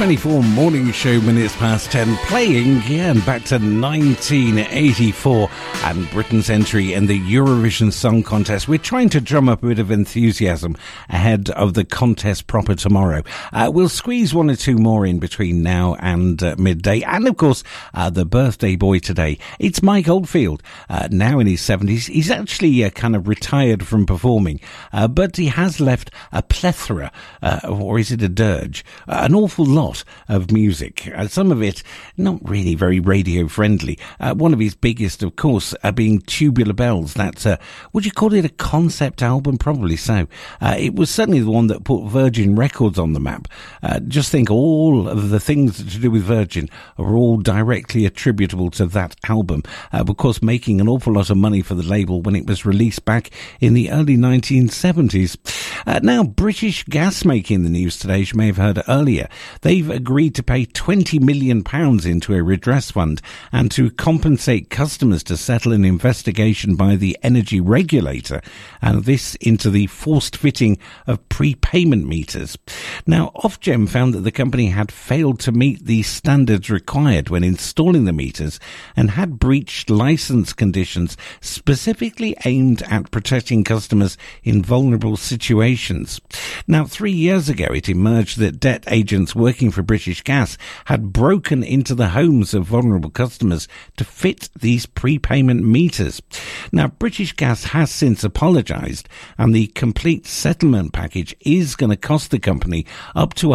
24 morning show minutes past 10, playing, and back to 1984 and Britain's entry in the Eurovision Song Contest. We're trying to drum up a bit of enthusiasm ahead of the contest proper tomorrow. We'll squeeze one or two more in between now and midday. And of course, the birthday boy today, it's Mike Oldfield, now in his 70s. He's actually kind of retired from performing, but he has left a plethora, or is it a dirge? An awful lot of music. Some of it not really very radio friendly. One of his biggest, of course, being Tubular Bells. That's, would you call it a concept album? Probably so. It was certainly the one that put Virgin Records on the map. Just think all of the things to do with Virgin are all directly attributable to that album. Of course, making an awful lot of money for the label when it was released back in the early 1970s. Now, British Gas making the news today, as you may have heard earlier. They've agreed to pay £20 million into a redress fund and to compensate customers to settle an investigation by the energy regulator, and this into the forced fitting of prepayment meters. Now, Ofgem found that the company had failed to meet the standards required when installing the meters and had breached licence conditions specifically aimed at protecting customers in vulnerable situations. Now, 3 years ago, it emerged that debt agents working for British Gas had broken into the homes of vulnerable customers to fit these prepayment meters. Now, British Gas has since apologised, and the complete settlement package is going to cost the company up to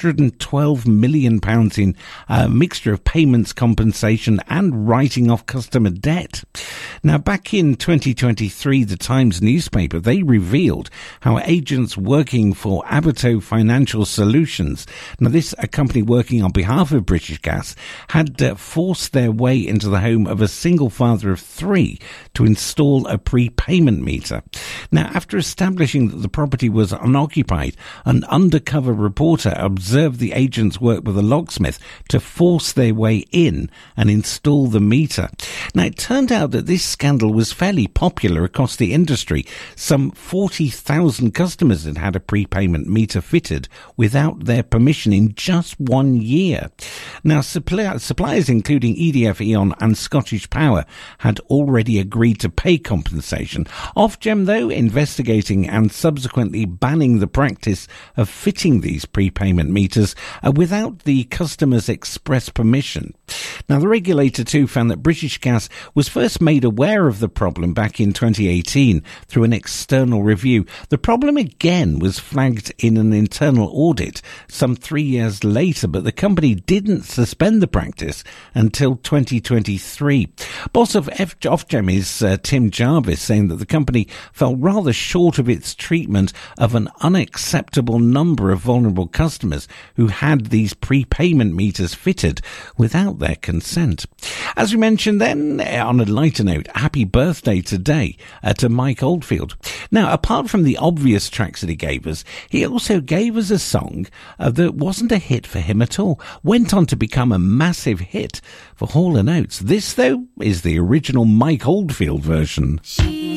£112 million in a mixture of payments, compensation and writing off customer debt. Now, back in 2023, the Times newspaper, they revealed how agents working for Abato Financial Solutions, now this a company working on behalf of British Gas, had forced their way into the home of a single father of three to install a prepayment meter. Now, after establishing that the property was unoccupied, an undercover reporter observed the agents work with a locksmith to force their way in and install the meter. Now, it turned out that this scandal was fairly popular across the industry. Some 40,000 customers had had a prepayment meter fitted without their permission in just 1 year. Now, suppliers including EDF, E.ON and Scottish Power had already agreed to pay compensation. Ofgem, though, investigating and subsequently banning the practice of fitting these prepayment meters without the customer's express permission. Now, the regulator too found that British Gas was first made aware of the problem back in 2018 through an external review. The problem again was flagged in an internal audit some 3 years later, but the company didn't suspend the practice until 2023. Boss of Ofgem is Tim Jarvis, saying that the company fell rather short of its treatment of an unacceptable number of vulnerable customers who had these prepayment meters fitted without their consent. As we mentioned then, on a lighter note, happy birthday today to Mike Oldfield. Now, apart from the obvious tracks that he gave us, he also gave us a song that wasn't a hit for him at all, went on to become a massive hit for Hall & Oates. This, though, is the original Mike Oldfield version.